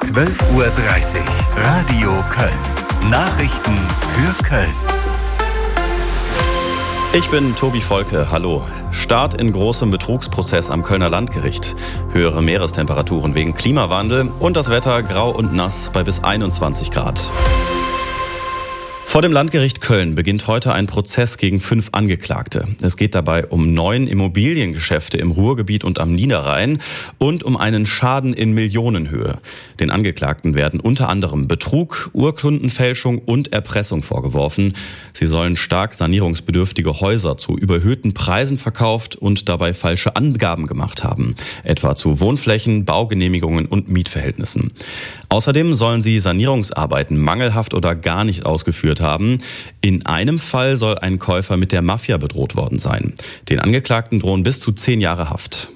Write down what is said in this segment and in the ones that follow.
12:30 Uhr. Radio Köln. Nachrichten für Köln. Ich bin Tobi Volke, hallo. Start in großem Betrugsprozess am Kölner Landgericht. Höhere Meerestemperaturen wegen Klimawandel und das Wetter grau und nass bei bis 21 Grad. Vor dem Landgericht Köln beginnt heute ein Prozess gegen 5 Angeklagte. Es geht dabei um 9 Immobiliengeschäfte im Ruhrgebiet und am Niederrhein und um einen Schaden in Millionenhöhe. Den Angeklagten werden unter anderem Betrug, Urkundenfälschung und Erpressung vorgeworfen. Sie sollen stark sanierungsbedürftige Häuser zu überhöhten Preisen verkauft und dabei falsche Angaben gemacht haben, etwa zu Wohnflächen, Baugenehmigungen und Mietverhältnissen. Außerdem sollen sie Sanierungsarbeiten mangelhaft oder gar nicht ausgeführt haben. In einem Fall soll ein Käufer mit der Mafia bedroht worden sein. Den Angeklagten drohen bis zu 10 Jahre Haft.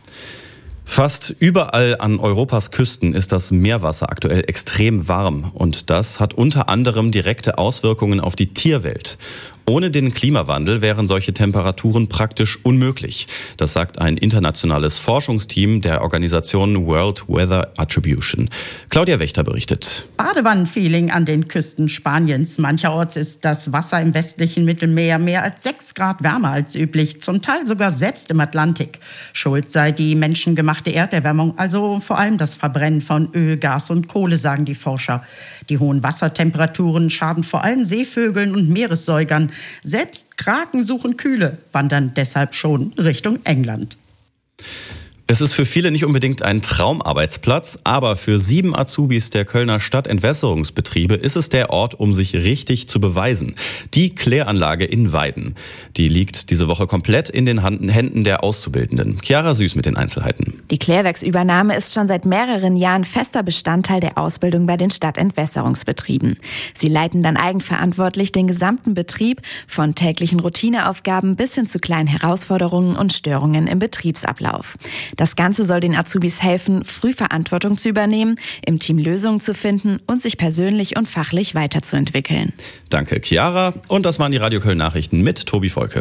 Fast überall an Europas Küsten ist das Meerwasser aktuell extrem warm und das hat unter anderem direkte Auswirkungen auf die Tierwelt. Ohne den Klimawandel wären solche Temperaturen praktisch unmöglich. Das sagt ein internationales Forschungsteam der Organisation World Weather Attribution. Claudia Wächter berichtet. Badewannenfeeling an den Küsten Spaniens. Mancherorts ist das Wasser im westlichen Mittelmeer mehr als 6 Grad wärmer als üblich, zum Teil sogar selbst im Atlantik. Schuld sei die menschengemachte Erderwärmung, also vor allem das Verbrennen von Öl, Gas und Kohle, sagen die Forscher. Die hohen Wassertemperaturen schaden vor allem Seevögeln und Meeressäugern. Selbst Kraken suchen Kühle, wandern deshalb schon Richtung England. Es ist für viele nicht unbedingt ein Traumarbeitsplatz, aber für 7 Azubis der Kölner Stadtentwässerungsbetriebe ist es der Ort, um sich richtig zu beweisen. Die Kläranlage in Weiden. Die liegt diese Woche komplett in den Händen der Auszubildenden. Chiara Süß mit den Einzelheiten. Die Klärwerksübernahme ist schon seit mehreren Jahren fester Bestandteil der Ausbildung bei den Stadtentwässerungsbetrieben. Sie leiten dann eigenverantwortlich den gesamten Betrieb, von täglichen Routineaufgaben bis hin zu kleinen Herausforderungen und Störungen im Betriebsablauf. Das Ganze soll den Azubis helfen, früh Verantwortung zu übernehmen, im Team Lösungen zu finden und sich persönlich und fachlich weiterzuentwickeln. Danke, Chiara. Und das waren die Radio Köln Nachrichten mit Tobi Volke.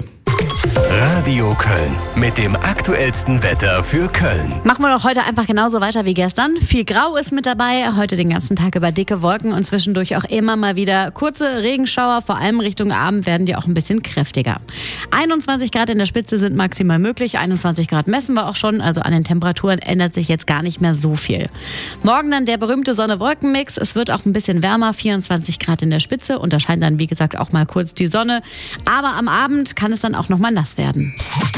Radio Köln mit dem aktuellsten Wetter für Köln. Machen wir doch heute einfach genauso weiter wie gestern. Viel Grau ist mit dabei, heute den ganzen Tag über dicke Wolken und zwischendurch auch immer mal wieder kurze Regenschauer. Vor allem Richtung Abend werden die auch ein bisschen kräftiger. 21 Grad in der Spitze sind maximal möglich. 21 Grad messen wir auch schon, also an den Temperaturen ändert sich jetzt gar nicht mehr so viel. Morgen dann der berühmte Sonne-Wolken-Mix. Es wird auch ein bisschen wärmer, 24 Grad in der Spitze und da scheint dann wie gesagt auch mal kurz die Sonne. Aber am Abend kann es dann auch noch mal nass werden.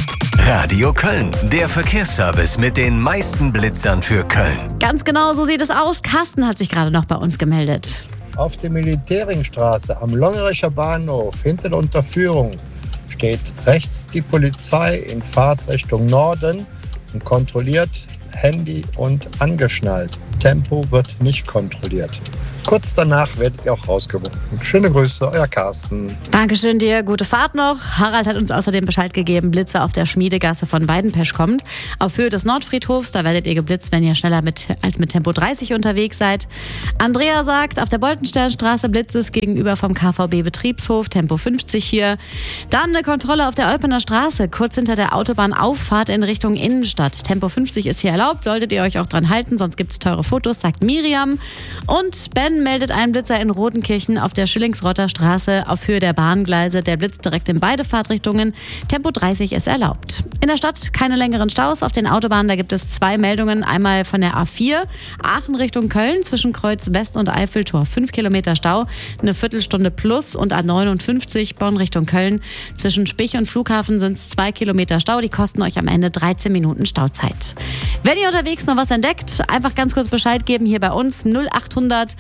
Radio Köln, der Verkehrsservice mit den meisten Blitzern für Köln. Ganz genau, so sieht es aus. Carsten hat sich gerade noch bei uns gemeldet. Auf der Militärringstraße am Longerecher Bahnhof hinter der Unterführung steht rechts die Polizei in Fahrtrichtung Norden und kontrolliert Handy und angeschnallt. Tempo wird nicht kontrolliert. Kurz danach werdet ihr auch rausgewunken. Schöne Grüße, euer Carsten. Dankeschön dir, gute Fahrt noch. Harald hat uns außerdem Bescheid gegeben, Blitzer auf der Schmiedegasse von Weidenpesch kommt. Auf Höhe des Nordfriedhofs, da werdet ihr geblitzt, wenn ihr schneller als mit Tempo 30 unterwegs seid. Andrea sagt, auf der Boltensternstraße blitzt es gegenüber vom KVB Betriebshof, Tempo 50 hier. Dann eine Kontrolle auf der Olpener Straße, kurz hinter der Autobahnauffahrt in Richtung Innenstadt. Tempo 50 ist hier erlaubt, solltet ihr euch auch dran halten, sonst gibt es teure Fotos, sagt Miriam. Und Ben meldet einen Blitzer in Rodenkirchen auf der Schillingsrotter Straße auf Höhe der Bahngleise. Der blitzt direkt in beide Fahrtrichtungen. Tempo 30 ist erlaubt. In der Stadt keine längeren Staus. Auf den Autobahnen, da gibt es 2 Meldungen. Einmal von der A4, Aachen Richtung Köln, zwischen Kreuz West und Eiffeltor. 5 Kilometer Stau, eine Viertelstunde plus. Und A59, Bonn Richtung Köln. Zwischen Spich und Flughafen sind es 2 Kilometer Stau. Die kosten euch am Ende 13 Minuten Stauzeit. Wenn ihr unterwegs noch was entdeckt, einfach ganz kurz Bescheid geben hier bei uns. 0800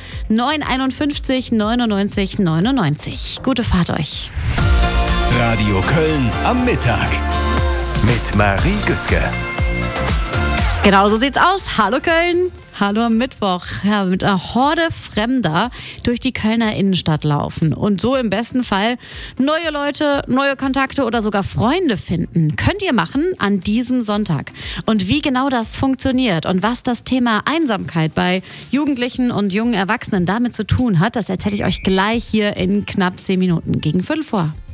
951 99 99. Gute Fahrt euch. Radio Köln am Mittag mit Marie Güttke. Genau so sieht's aus. Hallo Köln. Hallo am Mittwoch. Ja, mit einer Horde Fremder durch die Kölner Innenstadt laufen und so im besten Fall neue Leute, neue Kontakte oder sogar Freunde finden. Könnt ihr machen an diesem Sonntag. Und wie genau das funktioniert und was das Thema Einsamkeit bei Jugendlichen und jungen Erwachsenen damit zu tun hat, das erzähle ich euch gleich hier in knapp 10 Minuten gegen 5:15.